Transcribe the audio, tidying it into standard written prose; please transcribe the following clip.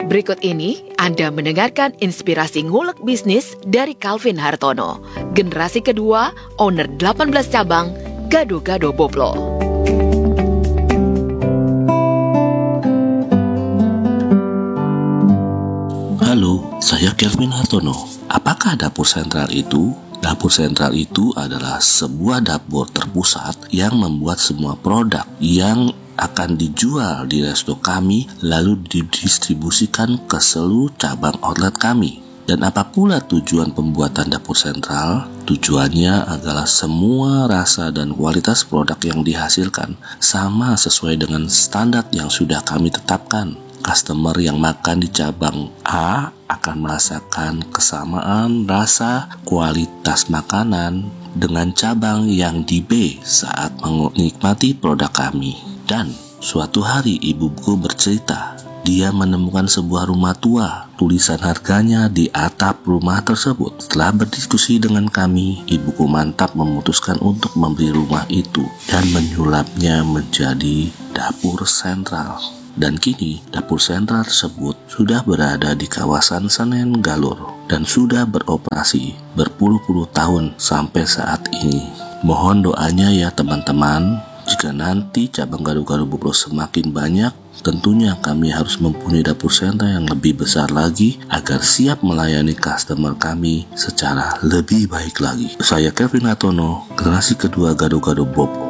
Berikut ini Anda mendengarkan inspirasi ngulek bisnis dari Calvin Hartono, generasi kedua, owner 18 cabang, Gado-Gado Boplo. Halo, saya Calvin Hartono. Apakah dapur sentral itu? Dapur sentral itu adalah sebuah dapur terpusat yang membuat semua produk yang akan dijual di resto kami lalu didistribusikan ke seluruh cabang outlet kami. Dan apa pula tujuan pembuatan dapur sentral? Tujuannya adalah semua rasa dan kualitas produk yang dihasilkan sama sesuai dengan standar yang sudah kami tetapkan. Customer yang makan di cabang A akan merasakan kesamaan rasa kualitas makanan dengan cabang yang di B saat menikmati produk kami. Dan suatu hari ibuku bercerita, dia menemukan sebuah rumah tua. Tulisan harganya di atap rumah tersebut. Setelah berdiskusi dengan kami, ibuku mantap memutuskan untuk membeli rumah itu dan menyulapnya menjadi dapur sentral. Dan kini dapur sentral tersebut sudah berada di kawasan Senen Galur dan sudah beroperasi berpuluh-puluh tahun sampai saat ini. Mohon doanya ya teman-teman, jika nanti cabang Gado-Gado Boplo semakin banyak, tentunya kami harus mempunyai dapur sentral yang lebih besar lagi agar siap melayani customer kami secara lebih baik lagi. Saya Calvin Hartono, generasi kedua Gado-Gado Boplo.